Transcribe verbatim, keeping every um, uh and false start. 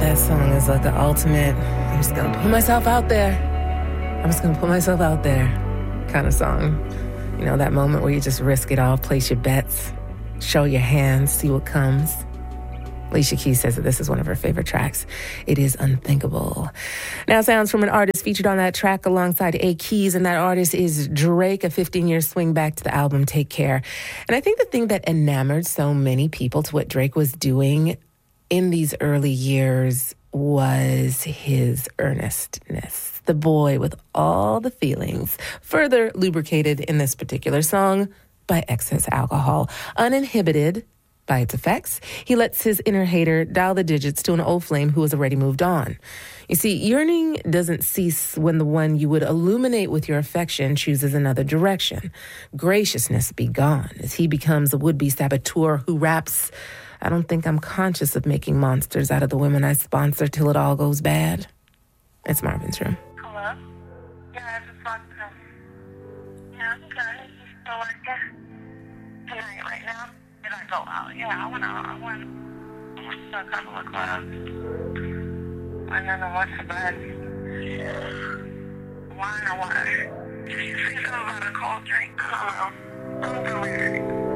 That song is like the ultimate, I'm just gonna put myself out there. I'm just gonna put myself out there kind of song. You know, that moment where you just risk it all, place your bets, show your hands, see what comes. Alicia Keys says that this is one of her favorite tracks. It is unthinkable. Now sounds from an artist featured on that track alongside A. Keys, and that artist is Drake, a fifteen-year swing back to the album Take Care. And I think the thing that enamored so many people to what Drake was doing in these early years was his earnestness. The boy with all the feelings, further lubricated in this particular song by excess alcohol. Uninhibited by its effects, he lets his inner hater dial the digits to an old flame who has already moved on. You see, yearning doesn't cease when the one you would illuminate with your affection chooses another direction. Graciousness be gone as he becomes a would-be saboteur who raps, "I don't think I'm conscious of making monsters out of the women I sponsor till it all goes bad." It's Marvin's Room. Hello? Yeah, I just walked in. Yeah, I'm good. You still working? Tonight, right now? Did I go out? Yeah, I went out. I went, I went to a couple of clubs. And then I went to bed. Wine or what? Did you say something about a cold drink? I don't know. I'm delirious.